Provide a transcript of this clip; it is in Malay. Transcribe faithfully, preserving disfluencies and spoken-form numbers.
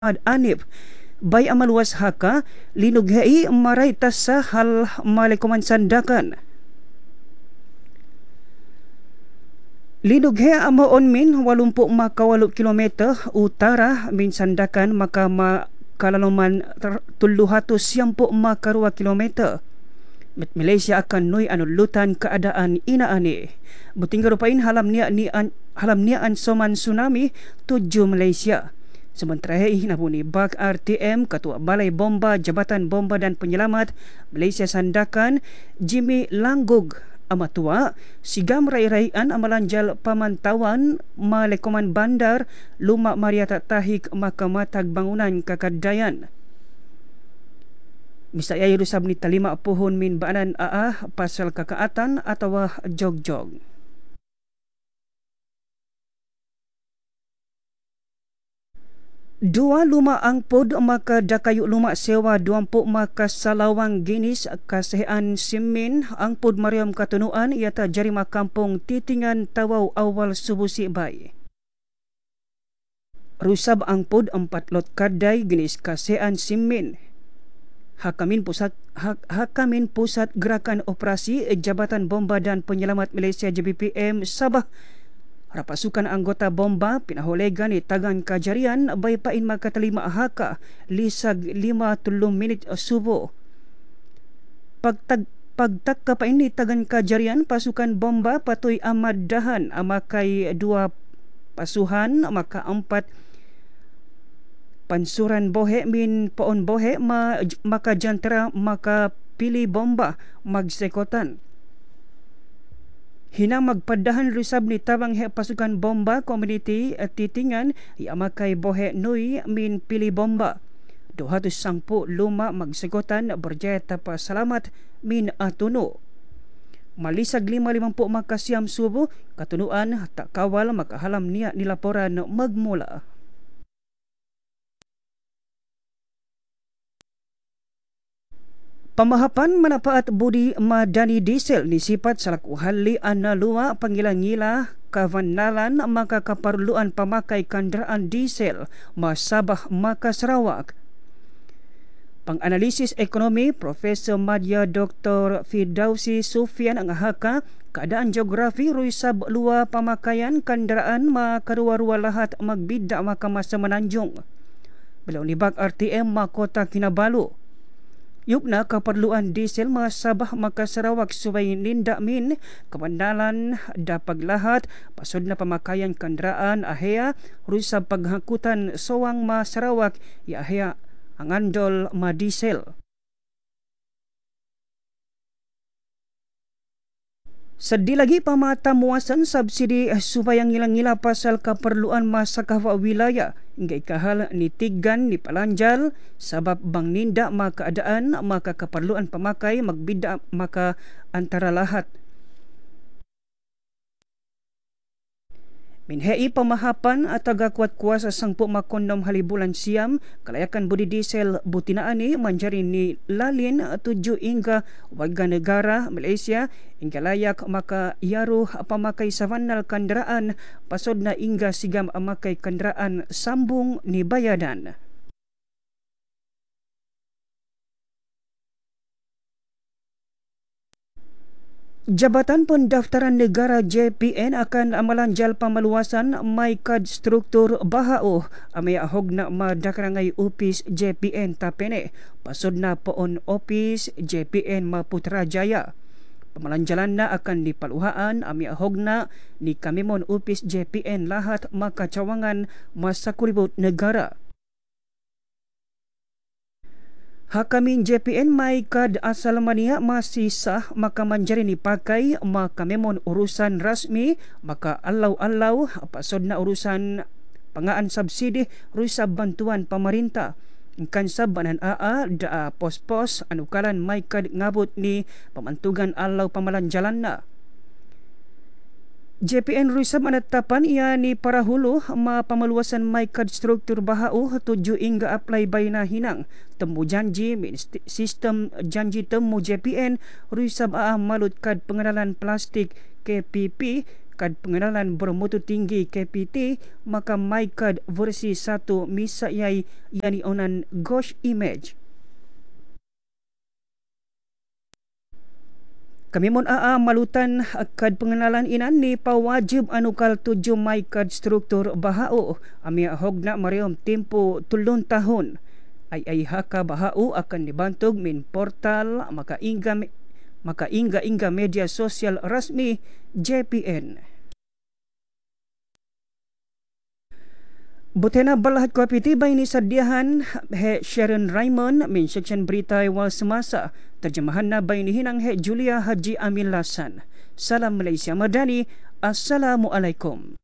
Ad Anip bay amaluas haka linughai maray tasa hal malikuman sandakan. Linughe amaon min walumpu makawalo kilometer utara min sandakan maka makalaluman tuluhatus siyampu makarua kilometer. Malaysia akan nuy anulutan keadaan ina ani. Butingga rupain halam nia ni an, halam niaan soman tsunami tujuh Malaysia. Sementara ini nabuni B A K R T M Ketua Balai Bomba Jabatan Bomba dan Penyelamat Malaysia Sandakan Jimmy Langgug Amatua sigam rai-raian amalanjal pamantauan malekoman bandar Lumak Maria Tahik Makamatag Bangunan Kakadayan. Misaya yurusab ni talima pohon min baanan aah pasal kakaatan atau jog-jog. Dua luma angpod maka dakayuk lumak sewa duampu maka salawang ginis kasehan simin angpod Mariam Katunuan iata jarima kampung titingan tawau awal subuh sibay. Rusab angpod empat lot kadai ginis kasehan simin. Hakamin Pusat Hak, Hakamin Pusat Gerakan Operasi Jabatan Bomba dan Penyelamat Malaysia J B P M Sabah rapasukan anggota bomba pinaholegan ni tagan kajarian bay pain maka talima haka lisag lima tulung minit subuh. Pagtag pagtak ka pain ni tagan kajarian pasukan bomba patoy amad dahan amakai dua pasuhan maka empat pansuran bohe min poon bohe ma, maka jantara maka pilih bomba magsekotan. Hina magpadahan rusab ni tabang he pasukan bomba community at titingan iamakai bohe nui min pilih bomba. dua ratus sampu luma magsekotan berjaya tapa salamat min atuno. Malisag lima limampu makasiam subuh katunuan tak kawal makahalam niat ni laporan magmula. Pemahapan manapaat budi madani diesel ni sifat salaku hali analua panggila-ngila kavanalan maka keperluan pemakai kenderaan diesel masabah maka Sarawak. Panganalisis ekonomi Profesor Madya Doktor Fidausi Sufian angahaka keadaan geografi ruisab lua pemakaian kenderaan maka rua-rua lahat magbidak maka masa menanjung. Beliau ni B A K R T M Makota Kinabalu. Yukna keperluan diesel masabah maka Sarawak supaya nindak min kemandalan dapat lahat pasodna pemakaian kenderaan ahea rusa paghakutan sowang ma Sarawak ya ahea angandol ma diesel. Sedih lagi pamata muasan subsidi supaya ngilang-ngila pasal keperluan masa kahwa wilayah hingga ikahal ni tigan ni palanjal sebab bang nindak maka keadaan maka keperluan pemakai magbidak maka antara lahat. Minhei pemahapan ataga kuat kuasa sangpu makondom halibulan siam kelayakan budi diesel butina ani manjari ni lalin tujuh hingga warga negara Malaysia hingga layak maka iaruh pemakai savanal kenderaan pasodna hingga sigam amakai kenderaan sambung ni bayadan. Jabatan Pendaftaran Negara J P N akan amalanjal pamaluasan MyCard struktur bahauh amay ahog na madakarangai upis J P N tapene pasod na poon opis J P N Maputrajaya. Pamalanjalan na akan dipaluhaan amay ahog na ni kamimon upis J P N lahat makacawangan masakuribot negara. Hakamin J P N MyCard asal mania masih sah maka manjari dipakai maka memon urusan rasmi maka alau-alau pasod na urusan pangaan subsidi rusab bantuan pemerintah. Kan sabanan A A da pos-pos anukalan MyCard ngabot ni pemantugan alau pamalanjalan na. J P N Rusab menetapkan ia ni para hulu ma pemaluasan MyCard struktur bahauh tujuh hingga apply bayna hinang temu janji min sistem janji temu J P N Rusab A A malut kad pengenalan plastik K P P kad pengenalan bermutu tinggi K P T maka MyCard versi satu misayai yani onan Ghost Image. Kami mon A A malutan kad pengenalan inan ni pawajib anukal tujuh MyCard struktur bahao ami hogna mariom tempo tulun tahun. Ay ay haka bahao akan dibantog min portal maka ingga maka ingga-ingga media sosial rasmi J P N. Butena balahat ko pitibay ni sadiahan he Sharon Raymond min seksyen berita wal semasa. Terjemahan na bay ni hinang he Julia Haji Amin Lasan. Salam Malaysia Madani. Assalamualaikum.